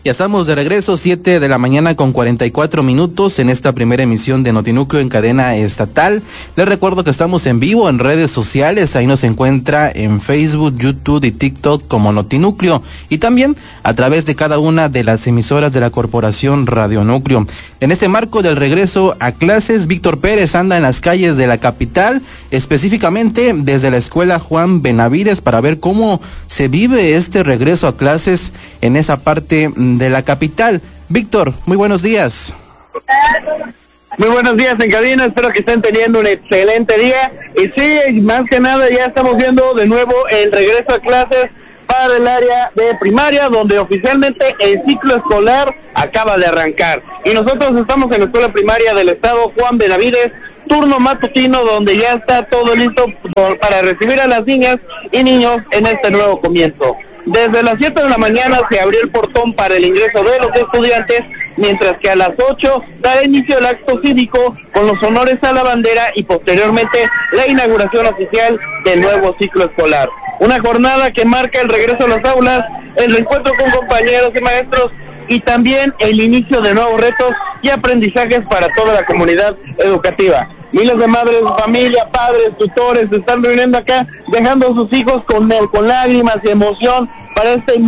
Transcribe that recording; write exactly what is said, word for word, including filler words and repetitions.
Ya estamos de regreso, siete de la mañana con cuarenta y cuatro minutos en esta primera emisión de Notinúcleo en cadena estatal. Les recuerdo que estamos en vivo en redes sociales, ahí nos encuentra en Facebook, YouTube y TikTok como Notinúcleo, y también a través de cada una de las emisoras de la Corporación Radio Núcleo. En este marco del regreso a clases, Víctor Pérez anda en las calles de la capital, específicamente desde la Escuela Juan Benavides, para ver cómo se vive este regreso a clases en esa parte de la capital. Víctor, muy buenos días. Muy buenos días en cabina, espero que estén teniendo un excelente día. Y sí, más que nada ya estamos viendo de nuevo el regreso a clases para el área de primaria, donde oficialmente el ciclo escolar acaba de arrancar. Y nosotros estamos en la escuela primaria del estado Juan Benavides, turno matutino, donde ya está todo listo para recibir a las niñas y niños en este nuevo comienzo. Desde las siete de la mañana se abrió el portón para el ingreso de los estudiantes, mientras que a las ocho da inicio el acto cívico con los honores a la bandera y posteriormente la inauguración oficial del nuevo ciclo escolar. Una jornada que marca el regreso a las aulas, el reencuentro con compañeros y maestros y también el inicio de nuevos retos y aprendizajes para toda la comunidad educativa. Miles de madres, familia, padres, tutores se están reuniendo acá, dejando a sus hijos con, con lágrimas y emoción para este